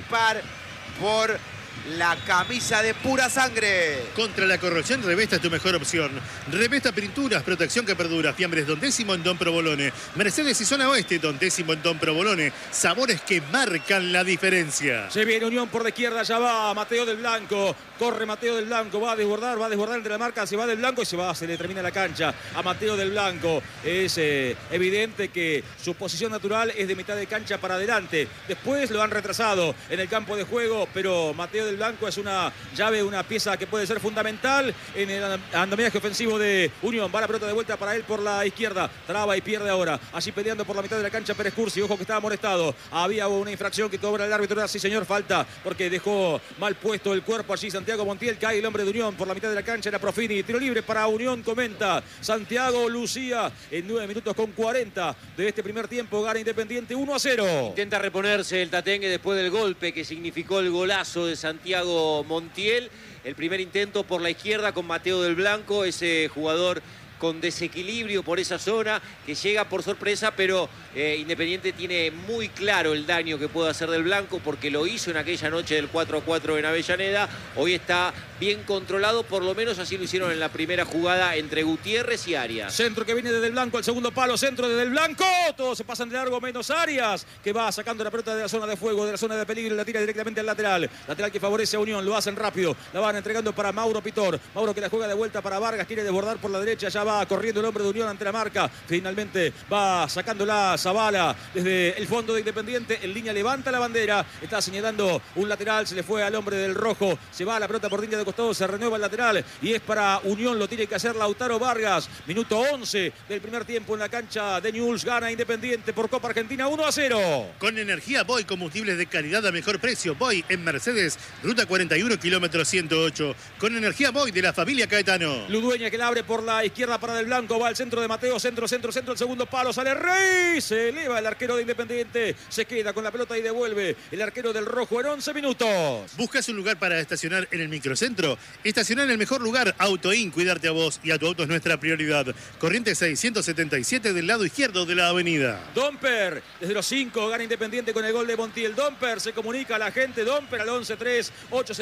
participar por la camisa de pura sangre. Contra la corrosión, Revesta es tu mejor opción. Revesta Pinturas, protección que perdura. Fiambres Don Décimo en Don Provolone. Mercedes y Zona Oeste, Don Décimo en Don Provolone. Sabores que marcan la diferencia. Se viene Unión por la izquierda, ya va Mateo del Blanco. Corre Mateo del Blanco, va a desbordar entre la marca, se va del Blanco y se le termina la cancha a Mateo del Blanco. Es evidente que su posición natural es de mitad de cancha para adelante. Después lo han retrasado en el campo de juego, pero Mateo del Blanco es una llave, una pieza que puede ser fundamental en el andamiaje ofensivo de Unión. Va la pelota de vuelta para él por la izquierda, traba y pierde ahora. Allí peleando por la mitad de la cancha Pérez Cursi, ojo que estaba molestado. Había una infracción que cobra el árbitro, sí señor, falta porque dejó mal puesto el cuerpo allí Santiago Montiel. Cae el hombre de Unión por la mitad de la cancha, era Profini. Tiro libre para Unión, comenta Santiago Lucía. En 9 minutos con 40 de este primer tiempo gana Independiente 1-0. Intenta reponerse el Tatengue después del golpe que significó el golazo de Santiago Montiel. El primer intento por la izquierda con Mateo del Blanco, ese jugador con desequilibrio por esa zona que llega por sorpresa, pero Independiente tiene muy claro el daño que puede hacer del Blanco porque lo hizo en aquella noche del 4-4 en Avellaneda. Hoy está bien controlado, por lo menos así lo hicieron en la primera jugada entre Gutiérrez y Arias. Centro que viene desde el Blanco al segundo palo, centro desde el Blanco, todos se pasan de largo menos Arias, que va sacando la pelota de la zona de fuego, de la zona de peligro y la tira directamente al lateral que favorece a Unión, lo hacen rápido, la van entregando para Mauro Pitor, Mauro que la juega de vuelta para Vargas, quiere desbordar por la derecha, ya va corriendo el hombre de Unión ante la marca, finalmente va sacándola Zavala desde el fondo de Independiente, en línea levanta la bandera, está señalando un lateral, se le fue al hombre del rojo, se va la pelota por línea de costado, se renueva el lateral y es para Unión, lo tiene que hacer Lautaro Vargas. Minuto 11 del primer tiempo en la cancha de Newell's, gana Independiente por Copa Argentina 1-0. Con energía Boy, combustibles de calidad a mejor precio. Boy en Mercedes, ruta 41, kilómetro 108. Con energía Boy de la familia Caetano. Ludueña que la abre por la izquierda para del Blanco, va al centro de Mateo, centro, el segundo palo, sale Rey, se eleva el arquero de Independiente, se queda con la pelota y devuelve el arquero del rojo en 11 minutos. ¿Buscas un lugar para estacionar en el microcentro? Estacionar en el mejor lugar, Autoin, cuidarte a vos y a tu auto es nuestra prioridad. Corriente 677 del lado izquierdo de la avenida. Domper, desde los 5, gana Independiente con el gol de Montiel. Domper, se comunica a la gente, Domper al 11-3,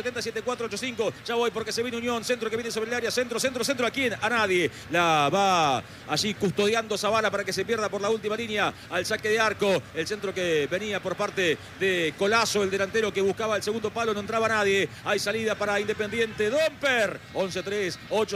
870-7485. Ya voy porque se viene Unión, centro que viene sobre el área, centro, ¿a quién? A nadie. La va allí custodiando Zavala para que se pierda por la última línea al saque de arco. El centro que venía por parte de Colazo, el delantero que buscaba el segundo palo, no entraba nadie. Hay salida para Independiente. Domper, 11-3,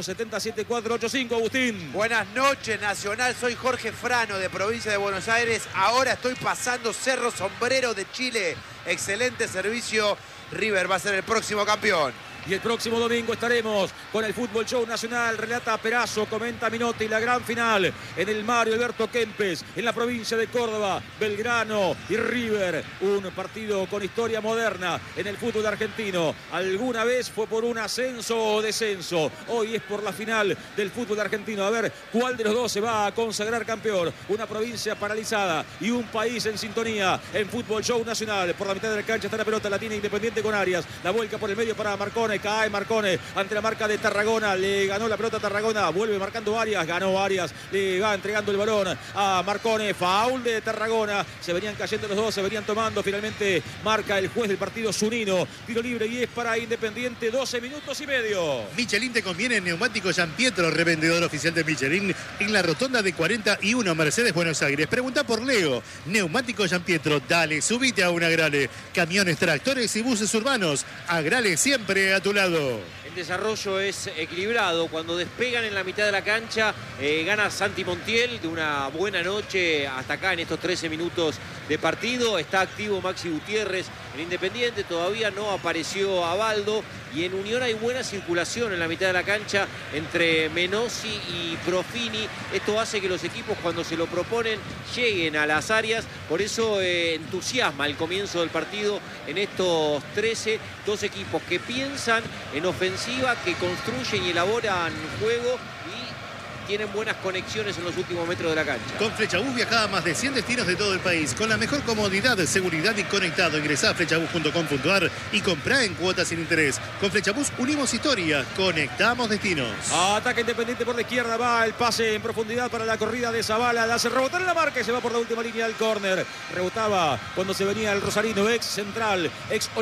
870-7485. Agustín. Buenas noches, Nacional. Soy Jorge Frano, de provincia de Buenos Aires. Ahora estoy pasando Cerro Sombrero de Chile. Excelente servicio. River va a ser el próximo campeón. Y el próximo domingo estaremos con el Fútbol Show Nacional. Relata Perazo, comenta Minotti, la gran final en el Mario Alberto Kempes, en la provincia de Córdoba. Belgrano y River, un partido con historia moderna en el fútbol argentino. Alguna vez fue por un ascenso o descenso, hoy es por la final del fútbol argentino. A ver cuál de los dos se va a consagrar campeón. Una provincia paralizada y un país en sintonía en Fútbol Show Nacional. Por la mitad de la cancha está la pelota, la tiene Independiente con Arias, la vuelca por el medio para Marcone. Cae Marcone ante la marca de Tarragona, le ganó la pelota a Tarragona, vuelve marcando Arias, ganó Arias, le va entregando el balón a Marcone, faul de Tarragona, se venían cayendo los dos, se venían tomando, finalmente marca el juez del partido Zunino, tiro libre y es para Independiente, 12 minutos y medio. Michelin te conviene en Neumático Gianpietro, revendedor oficial de Michelin, en la rotonda de 41 Mercedes, Buenos Aires. Pregunta por Leo, Neumático Gianpietro, dale, subite a un Agrale, camiones, tractores y buses urbanos, Agrale siempre a tu lado. El desarrollo es equilibrado. Cuando despegan en la mitad de la cancha, gana Santi Montiel de una buena noche hasta acá en estos 13 minutos de partido. Está activo Maxi Gutiérrez en Independiente, todavía no apareció Abaldo. Y en Unión hay buena circulación en la mitad de la cancha entre Menossi y Profini. Esto hace que los equipos, cuando se lo proponen, lleguen a las áreas. Por eso entusiasma el comienzo del partido en estos 13. Dos equipos que piensan en ofensiva, que construyen y elaboran juego y tienen buenas conexiones en los últimos metros de la cancha. Con Flechabús viajá a más de 100 destinos de todo el país. Con la mejor comodidad, seguridad y conectado. Ingresá a flechabús.com.ar y comprá en cuotas sin interés. Con Flechabús unimos historia, conectamos destinos. Ataque Independiente por la izquierda, va el pase en profundidad para la corrida de Zavala. La hace rebotar en la marca y se va por la última línea del córner. Rebotaba cuando se venía el rosarino, ex central, ex